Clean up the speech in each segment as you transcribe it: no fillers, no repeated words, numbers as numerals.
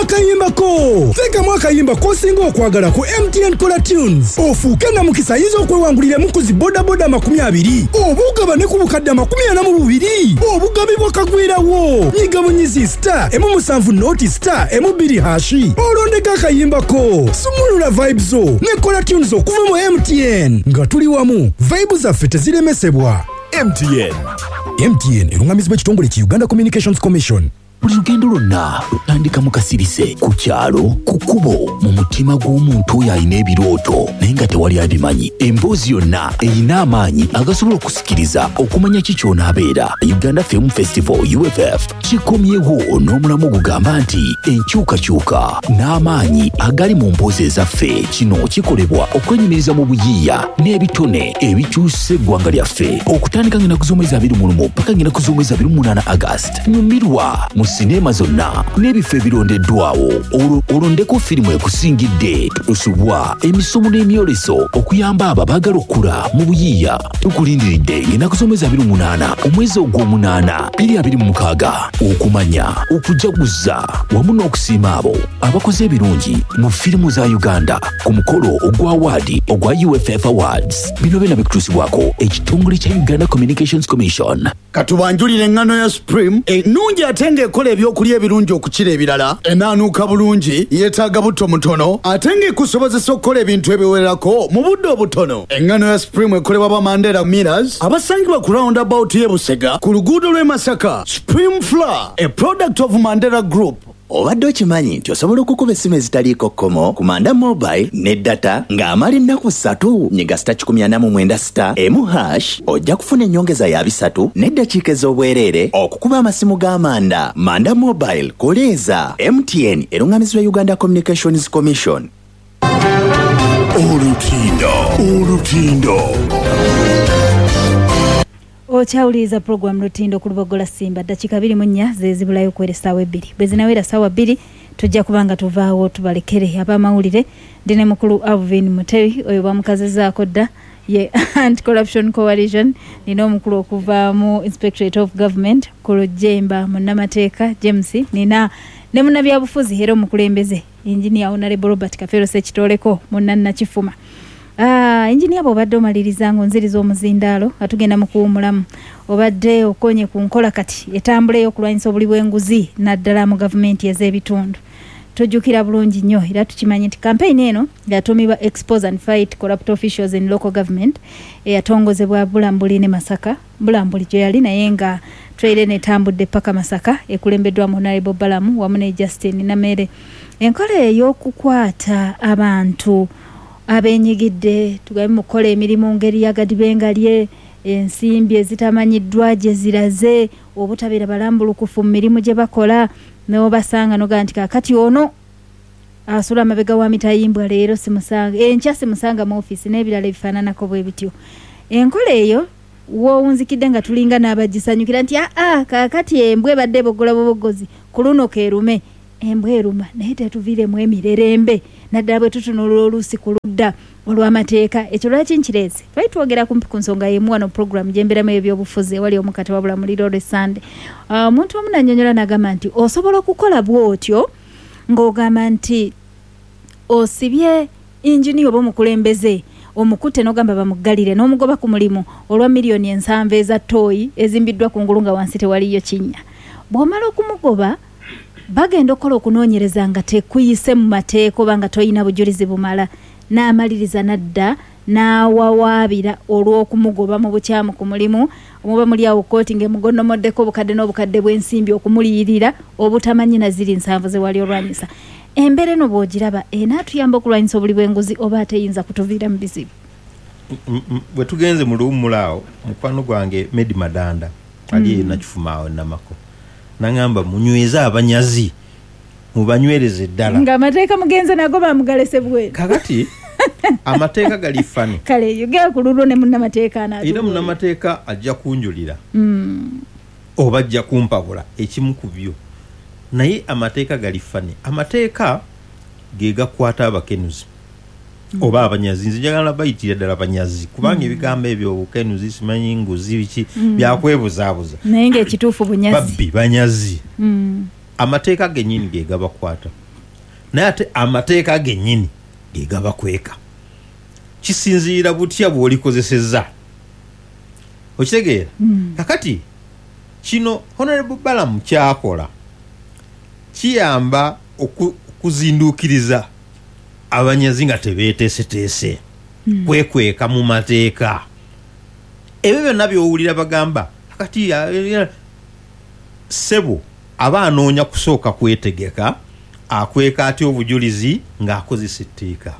akayimbako teekamu akayimba kosinga okwagala ku MTN Kola Tunes ofuuke na mukisa ayinza okwewanguliramu ku zi bodaboda 20 oba ogabane ku bukadde 42 obugabibwa kagwirawo nyiga munyizi *7 olondeka akayimbako sumulula vibes zo ne Kola Tunes okuva mu MTN nga tuli wamu vibe zaffe teziremesebwa. MTN erungamizibwa ekitongole ki Uganda Communications Commission. Buli lugendo lwonna lutandika mu kasirise ku kyalo ku kkubo mu mutima gw'omuntu oyo alina ebirooto naye nga tewali abimanyi. Emboozi yonna erina amaanyi agasobola okusikiriza okumanya ki ky'onaabeera. Uganda Film Festival UFF kikomyewo n'omulamu ogugamba nti enkyukakyuka n'amaanyi agali mu mboozi ezaffe. Kino kikolebwa okwenyumiriza mu buyiiya n'ebitone ebikyusa eggwanga lyaffe okutandika ng'ennaku z'omwezi 21 paka ng'ennaku z'omwezi 28 August. Nyumirwa mu sinema zonna n'ebifo ebirondeddwawo olondeko firimu ekusingidde. Osubwa emisomo n'emyoleso okuyamba abo abaagala okula mu buyiiya. Tukulindiridde ng'ennaku z'omwezi 28 omwezi ogw'omunaana 2026 okumanya okujaguza wamu n'okusiima abo abakoze ebirungi mu firimu za Uganda ku mukolo ogwa awaadi ogwa UFF Awards. Bino byonna bikutuusibwako ekitongole kya Uganda Communications Commission. Katubanjulire engano ya Supreme ennungi ate ng'ekola ebyokulya ebirungi okukira ebirala, enaanuuka bulungi, yeetaaga butto mutono ate ng'ekusobozesa okukola ebintu ebiwererako mu budde obutono. Engano ya Supreme ekolebwa ba Mandela Millers abasangibwa ku roundabout y'e Busega ku luguudo lw'e Masaka. Supreme Flour, a product of Mandela Group. Obadde okimanyi nti osobola okukuba essimu ezitaliiko kkomo ku Manda Mobile ne data ng'amala ennaku 3 nyiga *180*1# ojja kufuna ennyongeza ya 3 n'eddakiika ez'obwereere okukuba amasimu g'Amanda. Manda Mobile koleeza MTN erungamizibwa Uganda Communications Commission. Olutindo Okyawuliriza program Lutindo ku Lubogola Simba. Dakiika 24 zezibulayo kwera ssaawa 2 bwe zinawera ssaawa 2 tujja kubanga tuvaawo tubalekere abamawulire. Ndine mukulu Alvin Mutebi oyo bamukazezaako dda ye Anti-Corruption Coalition. Nina omukulu okuva mu Inspectorate of Government ku Lujemba munnamateeka James. Nina ne munnabyabufuzi era omukulembeze Engineer Honorable Robert Kafero Sekitoleko munnannakifuma. Engineer obadde omaliriza ngonziriza omuzindaalo atugenda mu kuwumulamu obadde okonye ku nkola kati etambula ey'okulwanyisa obuli bw'enguzi naddala mu gavumenti ez'ebitundu. Tujjukira bulungi nnyo era tukimanyi nti kampeyini eno yatumibwa Expose and Fight Corrupt Officials in Local Government eyatongozebwa Bulambuli ne Masaka. Bulambuli gye yali naye nga traire netambudde paka Masaka ekulembeddwa mu Honorable Balamu wamu ne Justin Namere. Enkola ey'okukwata abantu abenyigidde tugabe mukola emirimu ngeri ya gadibengalye ensimbi ezitamanyiddwa gye ziraze obutabeera balambulukufu mu mirimu gye bakola n'obasanga noga nti kakati ono asula amabega wa mitayimbwa leero simusanga enkya simusanga mu office n'ebirala ebifaananako bwe bityo. Enkola eyo woowunzikidde nga tulinga n'abagisanyukira nti kakati embwe badde bogola bobogozi ku luno keerume. Embwe eruma naye tetuviiremu emirerembe naddala bwe tutunula oluusi ku ludda olw'amateeka. Ekyo lwaki nkireze twali twogera kumpi ku nsonga y'emu wano program gy'embeeramu ebyobufuzi ewali omukate wabula muliro Lord Sunday. Omuntu omu nannyonnyola n'agamba nti osobola okukola bw'otyo ng'ogamba nti osibye injini oba omukulembeze omukute n'ogamba bamuggalire n'omugoba ku mulimu olwa miliyoni 7 eza ttooyi ezimbiddwa ku ngulu nga wansi tewaliyo kinnya. Bw'omala okumugoba bagenda okukola okunoonyereza nga tekuyise mu mateeka oba nga toyina bujulizi bumala n'amaliriza nadda n'awawaabira olw'okumugoba mu bukyamu ku mulimu omuba muli awo kooti ng'emugonnomoddeko obukadde n'obukadde bw'ensimbi okumuliyirira obutamanyi na ziri 7 ze wali olwanyisa. Embeera eno bw'ogiraba enaatuyamba okulwanyisa obuli bw'enguzi oba ateyinza kutuviira mu bizibu. Bwe tugenze mu luwummulaawo mukwano gwange Medi Madanda ali nakifumaawo Namako nangamba munyweza abanyazi mubanywereze ddala nga amateeka mugenze nago bamugalese bwe kakati amateeka gali fani kale yogera ku lulwo ne munnamateeka anaatu era munnamateeka ajja kunjulira oba ajja kumpabula ekimu ku byo naye amateeka gali fani. Amateeka ge gakwata abakenuzi oba abanyazi. Nze njagala bayitira ddala abanyazi kubanga ebigambo ebyo obukenuzi simanyi nguzi biki byakwebuzaabuza naye ng'ekituufu bunyazi babbi banyazi. Amateeka gennyini ge gabakwata naye ate amateeka gennyini ge gabakweka. Kisinziira butya bw'olikozesezza. Okitegeera? Kakati kino Honorable Balamu kyakola kiyamba okuzinduukiriza abanyazi nga tebeeteeseteese kwekweka mu mateeka. Ebyo byonna by'owulira bagamba kakati ssebo aba anoonya kusooka kwetegeka akweka atya obujulizi ng'akozesa etteeka.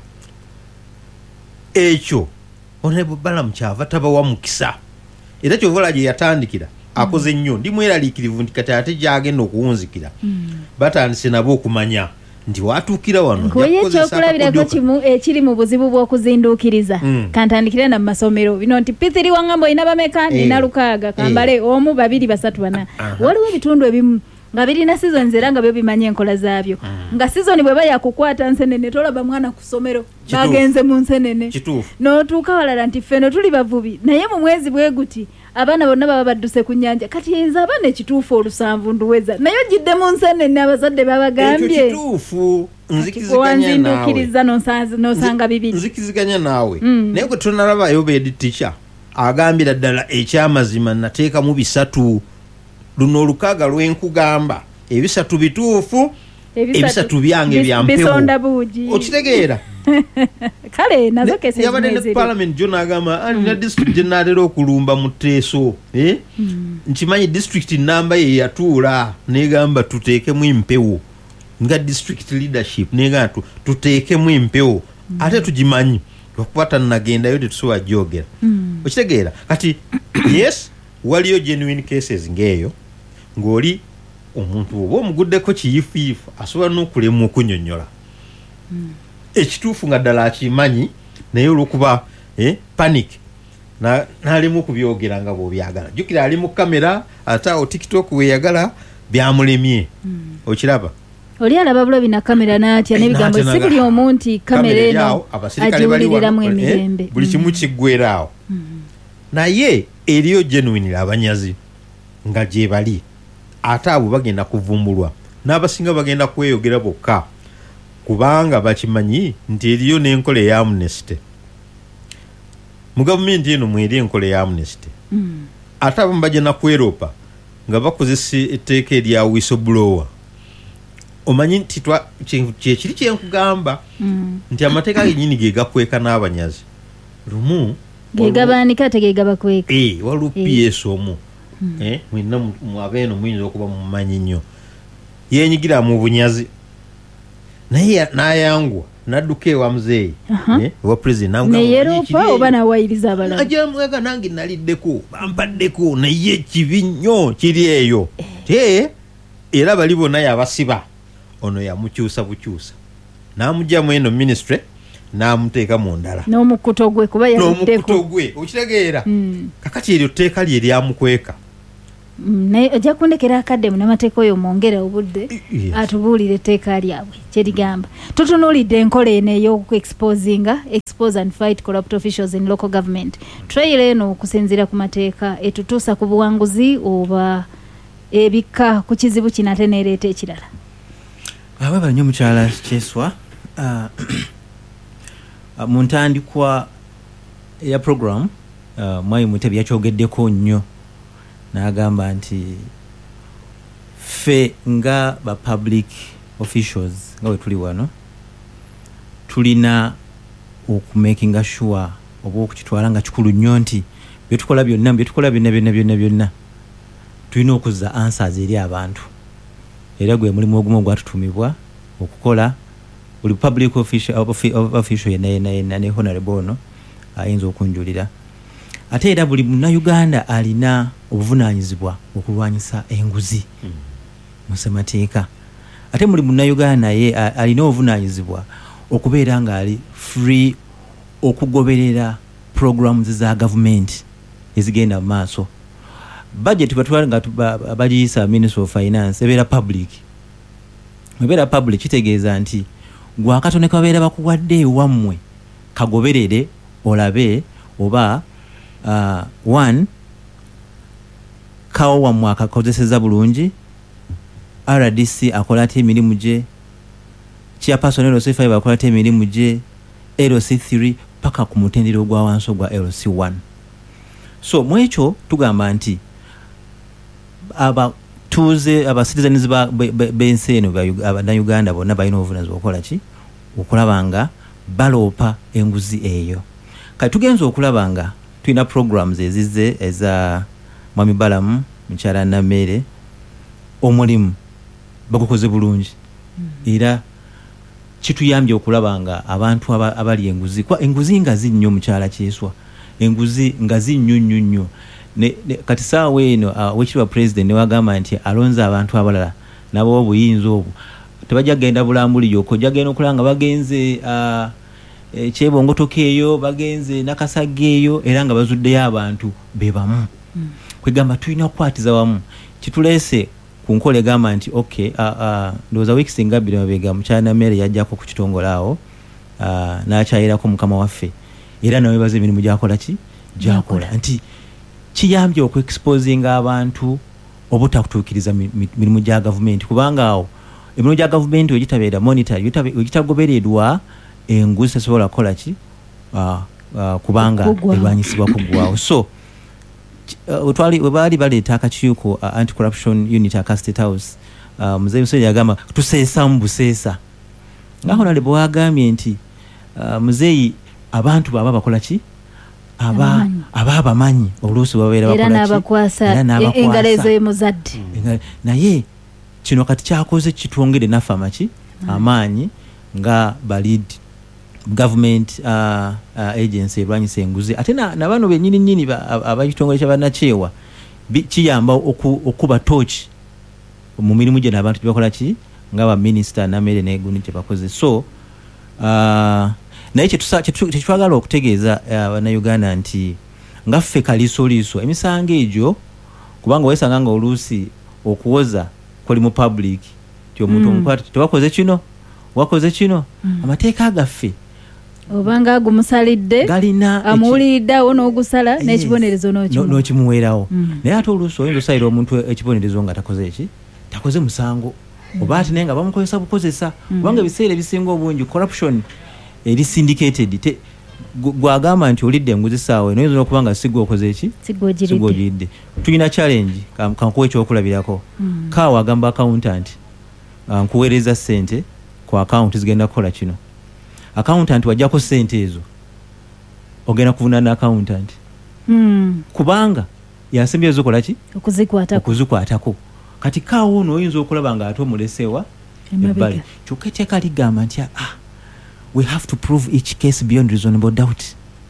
Ekyo Honorable Balamu kyava tabawa mukisa. Era kyovola gye yatandikira akoze nnyo ndi mweraliikirivu nti kati ate gy'agenda okuwunzikira batandise nabo okumanya nti watuukira wano ekyokulabirako kimu ekiri mu buzibu bw'okuzinduukiriza kantandikire na masomero bino nti P3 wangamba olina bameka nina lukaaga kambale omu babiri basatu bana waliwo ebitundu ebimu nga birina seasons era nga byo bimanye enkola zaabyo nga season bwe baya kukwata nsenene tolaba mwana ku ssomero bagenze mu nsenene n'otuuka walala nti ffeno tuli bavubi naye mu mwezi bwe guti abaana bonna baba badduse ku nnyanja kati yinza abaana ekituufu olusanvu nduweza naye ojjidde mu nsenene abazadde babagambye ekituufu nzikiziganya n'osanga bibiri nzikiziganya naawe naye gwe tonalabayo bedi teacher agambira ddala ekyamazima nateekamu 3 luno olukaaga lwenkugamba 3 bituufu 3 byange byampewo okitegeera kale nazo kese yabadde ne parliament jo n'agamba alina district gye naatera okulumba mu Teeso nkimanyi district namba ye yatuula negamba tuteekemu empewo nga district leadership negamba tuteekemu empewo ate tugimanyi okuba tannagendayo tetusobola gyogera okitegeera kati yes waliyo genuine cases ng'eyo ng'oli omuntu oba omuguddeko kiyifuyifu asobola n'okulema okunyonnyola ekituufu nga ddala akimanyi naye olwokuba panic n'alimu okubyogera nga bw'obyagala jjukira ali mu kamera ate awo TikTok weyagala byamulemye okiraba oli alaba bulabi na kamera n'atya n'ebigambo si buli omu nti kamera eno agiwuliriramu emirembe buli kimu kiggweeraawo naye eriyo genuine abanyazi nga gye bali ate abo bagenda kuvumbulwa n'abasinga bagenda kweyogera bokka kubanga bakimanyi nti eriyo n'enkola eya amnesty mu gavumenti eno mweri enkola eya amnesty ate abamu bagenda kweropa nga bakozesa etteeka erya whistleblower omanyi nti kyekiri kyenkugamba nti amateeka gennyini ge gakweka n'abanyazi lumu gegabaanika tegegabakweka waliwo PS omu mwina mwabeeno muyinza okuba mumanyi nnyo yenyigira mu bunyazi naye n'ayangwa n'adduka ewa muzeeyi ewa president neyeropa oba nawayiriza abalala ajamwega nange naliddeko bampaddeko naye kibi nnyo kiri eyo era bali bonna yabasiba ono yamukyusa bukyusa n'amugyamu eno ministry n'amuteeka mu ndala n'omukuto gwe kuba n'omukuto gwe okitegeera kakati eryo tteeka lye lyamukweka naye ojja kundekera akaddemu n'amateeka oyo mwongere obudde atubuulire etteeka lyabwe kyerigamba tutunuulidde enkola eno expose and fight corrupt officials in local government trail eno okusinziira ku mateeka etutuusa ku buwanguzi oba ebikka ku kizibu kino ate neereeta ekirala ababa nnyo mukyala Kyeswa mu ntandikwa ya program Mwai Mutebi yakyogeddeko nnyo n'agamba nti ffe nga ba public officials nga we tuli wano tulina okumakinga sure oba okukitwala nga kikulu nnyo nti byetukola byonna tulina okuzza answers eri abantu era gwe mulimu ogumu ogwatutumibwa okukola buli public official yenna ne honorable ono ayinza okunjulira ate era buli munnayuganda alina obuvunaanyizibwa okulwanyisa enguzi mu ssemateeka ate buli munnayuganda naye alina obuvunaanyizibwa okubeera nga ali free okugoberera programs za gavumenti ezigenda mu maaso budget batwala nga bagiyisa Ministry of Finance ebeera public kitegeeza nti gwe akatone kabeera bakuwadde ewammwe kagoberere olabe oba one kawo wammwe akakozeseza bulungi RDC akola ati emirimu gye chairperson LC5 bakola emirimu gye, LC3 paka ku mutendero gwa wansi gwa LC1. So mwekyo tugamba nti aba citizens b'ensi eno Uganda bonna balina obuvunaanyizibwa okukola ki, okulaba nga baloopa enguzi eyo. Kati tugenza okulaba nga tulina programs ezizze eza Mwami Balamu, Mukyala Namere, omulimu bagukoze bulungi era kituyambye okulaba nga abantu abali enguzi nga zinnyo mukyala Kyeswa, enguzi nga zinnyo kati saawa eno wekitiibwa president ne wagamba nti alonze abantu abalala nabo obuyinza obwo tebajja genda bulambuli yoko, jagenda okulaba nga bagenze Kyebongotoka eyo, bagenze Nakasagge eyo, era nga bazuddeyo abantu bebamu. Kwegamba tulina okukwatiza wamu. Kituleese ku nkola egamba nti okay, ndowooza weeks nga bbiri mabega Mukyala Namere yajjako ku kitongole awo n'akyayirako mukama waffe, era nawe baze emirimu gyakola ki gyakola, nti kiyambye okuexposinga abantu obutakutuukiriza mirimu gya gavumenti, kubanga awo emirimu gya gavumenti wegitabeera monitor, wegitagobereddwa enguzi tesobola kukola ki kubanga erwanyisibwa kuggwawo. So webaali baleeta akakiiko anti-corruption unit aka State House, Muzeeyi Museveni yagamba tuseesa mu buseesa, nga Honorable bwagambye nti muzeeyi abantu baba bakola ki, aba abamanyi oluusi babeera bakola ki, era n'abakwasa engalo ez'emuzadde. Naye kino kati kyakoze kitwongere naffe amaki amaanyi nga balid government agency erwanyisa enguzi, ate na bano bennyini abakitongole ky'abannakyewa kiyamba okuba torch mu mirimu gye n'abantu gye bakola ki nga baminister Namere n'egundi gye bakoze. So naye kyetwagala okutegeeza Bannayuganda nti nga ffe kaliisoliiso emisango egyo, kubanga weesanga nga oluusi okuwoza kuli mu public ti omuntu omukwata tewakoze kino wakoze kino, amateeka gaffe obanga agumusalidde galina amuwuliridde awo n'ogusala n'ekibonerezo n'okimuweerawo. Naye ate oluusi oyinza osalira omuntu ekibonerezo nga takoze eki, takoze musango, oba ati naye nga bamukozesa bukozesa, kubanga ebiseera ebisinga obungi corruption eri syndicated. Gwagamba nti olidde enguzi saawa eno oyinza okuba nga sigwa okoze eki, sigwogiridde. Tulina challenge kankuwa ekyokulabirako. Kaawa agamba accountant nkuweereza ssente ku account zigenda kukola kino, accountant wajjako ssente ezo ogenda kuvunaana accountant kubanga yasembye ezokola ki, okuzikwatako. Kati kaawa ono oyinza okulaba nga ate omulesewa ebbali. Kyokka etteeka ligamba nti we have to prove each case beyond reasonable doubt.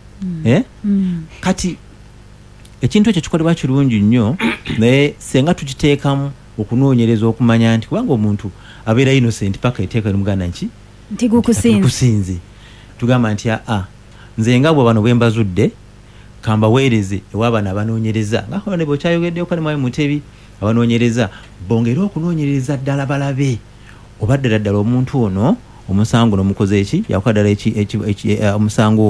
Kati ekintu ekyo kikolebwa kirungi nnyo, naye senga tukiteekamu okunoonyereza okumanya nti kubanga omuntu abeera innocent paka eteeka limuganda nti gukusinze, tugamba nti nze nga bwe bano bwe mbazudde kambaweereze ewaabano abanoonyereza nga ne bwekyayogeddeko kale Mwami Mutebi, abanoonyereza bongere okunoonyereza ddala balabe obadde ddala omuntu ono omusango n'omukoze eki yakola ddala omusango